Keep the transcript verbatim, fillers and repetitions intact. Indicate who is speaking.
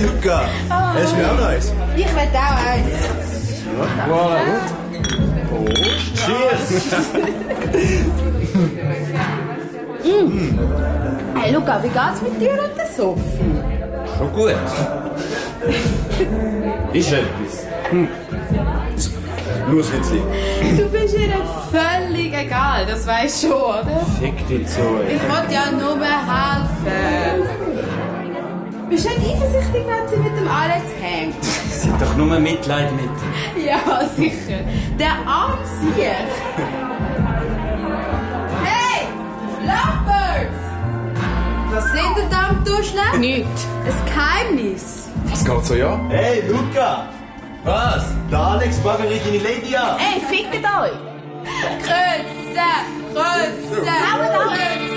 Speaker 1: Hey Luca, hast du mir auch noch eins?
Speaker 2: Ich will auch eins.
Speaker 1: Wow, gut. Cheers!
Speaker 2: mm. Hey Luca, wie geht's mit dir und der Sophie?
Speaker 1: Schon gut. Ist etwas. Hm. Los, Witzli.
Speaker 2: Du bist ihr völlig egal, das weißt du schon, oder?
Speaker 1: Fick dich so, ey.
Speaker 2: Ich wollte ja nur helfen. Bist du nicht eifersüchtig, wenn sie mit dem Alex hängt?
Speaker 1: Sie hat doch nur Mitleid mit.
Speaker 2: Ja, sicher. Der arme Sieg. Hey! Lovebirds! Was sind ihr da am Durchschlag? Nichts. Ein Geheimnis.
Speaker 1: Was geht so, ja? Hey, Luca! Was? Der Alex baggert deine Lady an.
Speaker 2: Ey, fickt euch! Grüße! Grüße! Grüße!